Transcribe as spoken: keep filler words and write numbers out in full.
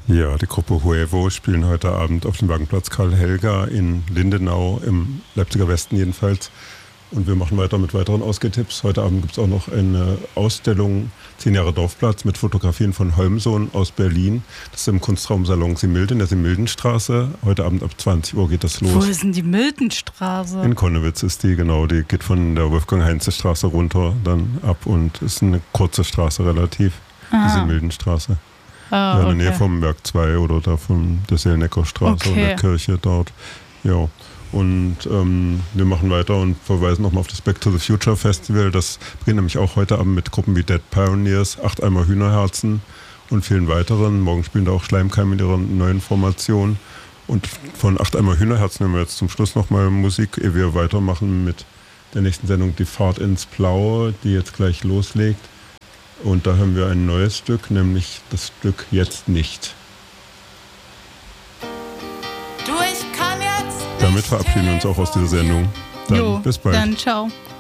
Ja, die Gruppe Huevo spielen heute Abend auf dem Wagenplatz Karl Helga in Lindenau, im Leipziger Westen jedenfalls. Und wir machen weiter mit weiteren Ausgehtipps. Heute Abend gibt es auch noch eine Ausstellung, zehn Jahre Dorfplatz, mit Fotografien von Holmsohn aus Berlin. Das ist im Kunstraumsalon Similde in der Simildenstraße. Heute Abend ab zwanzig Uhr geht das los. Wo ist denn die Mildenstraße? In Konnewitz ist die, genau. Die geht von der Wolfgang-Heinze-Straße runter dann ab und ist eine kurze Straße relativ, Aha. die Simildenstraße. Ah, ja, in okay. der Nähe vom Werk zwei oder da von der Seelneckerstraße Okay. und der Kirche dort. Ja, und ähm, wir machen weiter und verweisen nochmal auf das Back to the Future Festival. Das beginnt nämlich auch heute Abend mit Gruppen wie Dead Pioneers, Acht Eimer Hühnerherzen und vielen weiteren. Morgen spielen da auch Schleimkeim mit ihrer neuen Formation. Und von Acht Eimer Hühnerherzen haben wir jetzt zum Schluss nochmal Musik, ehe wir weitermachen mit der nächsten Sendung Die Fahrt ins Blaue, die jetzt gleich loslegt. Und da hören wir ein neues Stück, nämlich das Stück Jetzt nicht. Du, ich kann jetzt Damit verabschieden wir uns auch aus dieser Sendung. Dann Jo, bis bald. dann ciao.